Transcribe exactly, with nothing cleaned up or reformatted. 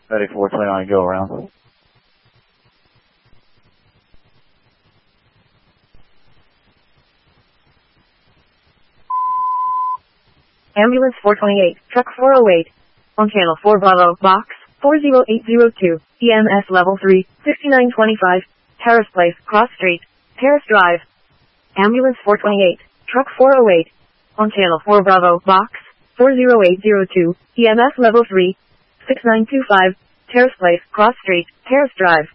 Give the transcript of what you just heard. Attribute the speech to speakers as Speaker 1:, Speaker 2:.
Speaker 1: Ready four twenty-nine, go around.
Speaker 2: Ambulance four twenty-eight, truck four oh eight. On channel four Bravo, box four oh eight oh two, E M S level three, fifty-nine twenty-five, Terrace Place, Cross Street, Terrace Drive. Ambulance four twenty-eight, truck four oh eight. On channel four Bravo, box four oh eight oh two, E M S level three, six nine two five, Terrace Place, Cross Street, Terrace Drive.